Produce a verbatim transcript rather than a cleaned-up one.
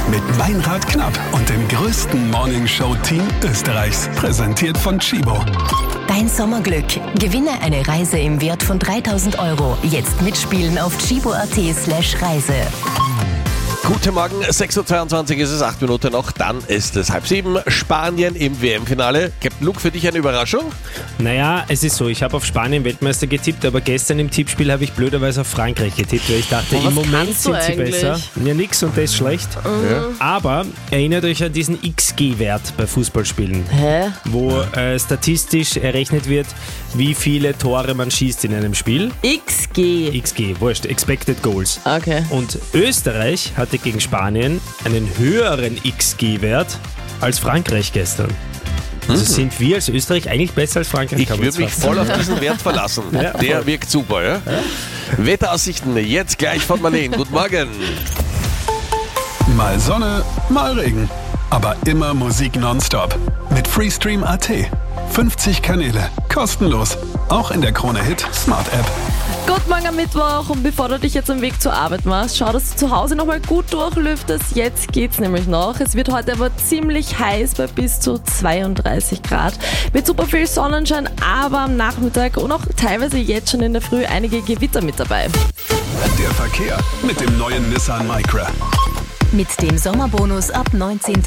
Mit Meinrad Knapp und dem größten Morningshow-Team Österreichs. Präsentiert von Chibo. Dein Sommerglück. Gewinne eine Reise im Wert von dreitausend Euro. Jetzt mitspielen auf chibo.at slash Reise. Guten Morgen, sechs Uhr zweiundzwanzig ist es, acht Minuten noch, dann ist es halb sieben. Spanien im W M-Finale. Captain Luke, für dich eine Überraschung? Naja, es ist so, ich habe auf Spanien Weltmeister getippt, aber gestern im Tippspiel habe ich blöderweise auf Frankreich getippt, weil ich dachte, oh, im Moment kannst du sind sie eigentlich? besser. Ja, nix und das ist schlecht. Ja. Aber erinnert euch an diesen X G-Wert bei Fußballspielen, Hä? wo äh, statistisch errechnet wird, wie viele Tore man schießt in einem Spiel. X G. X G, wurscht, Expected Goals. Okay. Und Österreich hatte gegen Spanien einen höheren X G-Wert als Frankreich gestern. Also sind wir als Österreich eigentlich besser als Frankreich? Ich kann man würde mich jetzt voll fast auf diesen Wert verlassen. Ja, Der voll. wirkt super, ja? Ja. Wetter-Aussichten jetzt gleich von Marlene. Guten Morgen. Mal Sonne, mal Regen. Aber immer Musik nonstop. Mit Freestream Punkt A T. fünfzig Kanäle. Kostenlos. Auch in der Krone-Hit Smart App. Gut, morgen am Mittwoch und bevor du dich jetzt am Weg zur Arbeit machst, schau, dass du zu Hause nochmal gut durchlüftest. Jetzt geht's nämlich noch. Es wird heute aber ziemlich heiß bei bis zu zweiunddreißig Grad. Mit super viel Sonnenschein, aber am Nachmittag und auch teilweise jetzt schon in der Früh einige Gewitter mit dabei. Der Verkehr mit dem neuen Nissan Micra. Mit dem Sommerbonus ab neunzehntausend